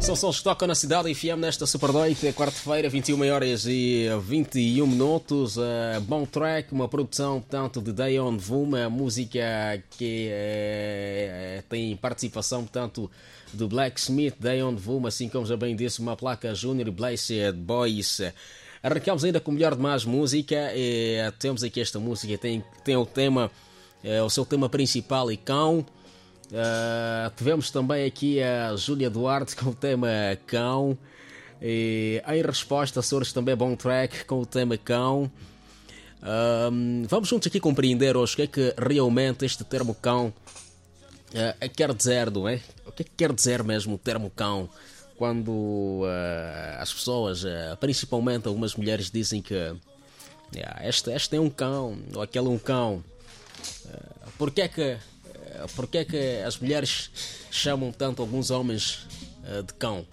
São sons que tocam na cidade FM nesta super noite, é quarta-feira, 21 horas e 21 minutos. Bom track, uma produção, portanto, de Dayon Vuma, música que tem participação, portanto, do Blacksmith, Dayon Vuma, assim como já bem disse, uma placa Junior Blessed Boys. Arrancamos ainda com o melhor de mais música. Temos aqui esta música, tem o tema, o seu tema principal, e Cão. Tivemos também aqui a Júlia Duarte com o tema Cão. Em resposta, surge também Bom Track com o tema Cão. Vamos juntos aqui compreender hoje o que é que realmente este termo cão quer dizer, não é? O que é que quer dizer mesmo o termo cão? Quando as pessoas, principalmente algumas mulheres, dizem que este é um cão, ou aquele é um cão. Porque é que as mulheres chamam tanto alguns homens de cão?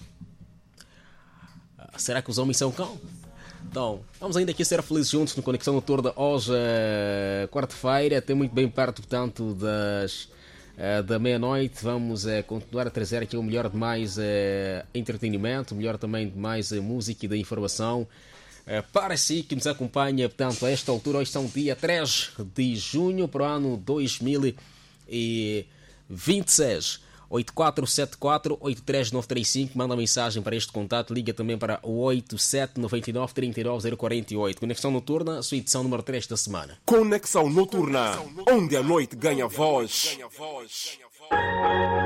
Será que os homens são cão? Então, vamos ainda aqui ser felizes juntos no Conexão Noturna hoje, quarta-feira, até muito bem perto, portanto, da meia-noite. Vamos continuar a trazer aqui o melhor de mais entretenimento, o melhor também de mais música e da informação. Para si que nos acompanha, portanto, a esta altura, hoje são dia 3 de junho para o ano 2026. 8474-83935, manda mensagem para este contato, liga também para o 8799-39048. Conexão Noturna, sua edição número 3 da semana. Conexão Noturna, onde a noite ganha voz.